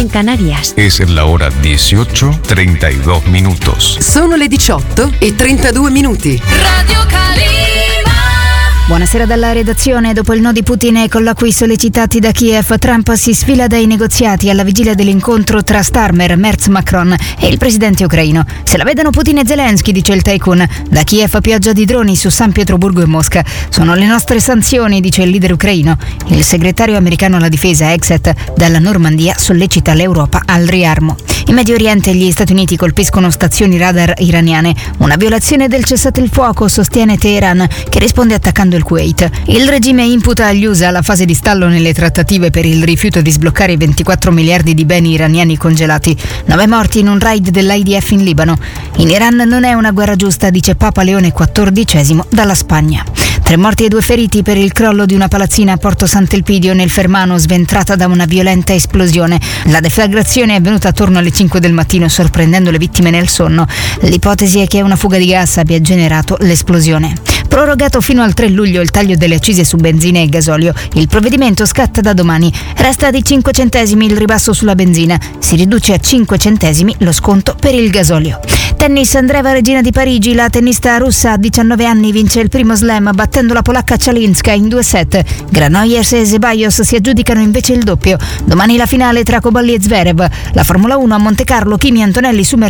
en Canarias. Es la hora 18:32 minutos. Sono le 18:32 minuti. Radio Calima. Buonasera dalla redazione. Dopo il no di Putin e colloqui sollecitati da Kiev, Trump si sfila dai negoziati alla vigilia dell'incontro tra Starmer, Merz, Macron e il presidente ucraino. Se la vedono Putin e Zelensky, dice il tycoon. Da Kiev pioggia di droni su San Pietroburgo e Mosca. Sono le nostre sanzioni, dice il leader ucraino. Il segretario americano alla difesa, Exet, dalla Normandia sollecita l'Europa al riarmo. In Medio Oriente gli Stati Uniti colpiscono stazioni radar iraniane. Una violazione del cessate il fuoco, sostiene Teheran, che risponde attaccando il Kuwait. Il regime imputa agli USA la fase di stallo nelle trattative per il rifiuto di sbloccare i 24 miliardi di beni iraniani congelati. 9 morti in un raid dell'IDF in Libano. In Iran non è una guerra giusta, dice Papa Leone XIV dalla Spagna. 3 morti e 2 feriti per il crollo di una palazzina a Porto Sant'Elpidio nel Fermano, sventrata da una violenta esplosione. La deflagrazione è avvenuta attorno alle 5 del mattino, sorprendendo le vittime nel sonno. L'ipotesi è che una fuga di gas abbia generato l'esplosione. Prorogato fino al 3 luglio il taglio delle accise su benzina e gasolio. Il provvedimento scatta da domani. Resta di 5 centesimi il ribasso sulla benzina. Si riduce a 5 centesimi lo sconto per il gasolio. Tennis, Andreeva Regina di Parigi, la tennista russa a 19 anni vince il primo slam battendo la polacca Cialinska in 2 set. Granollers e Zeballos si aggiudicano invece il doppio. Domani la finale tra Cobolli e Zverev. La Formula 1 a Monte Carlo, Kimi Antonelli su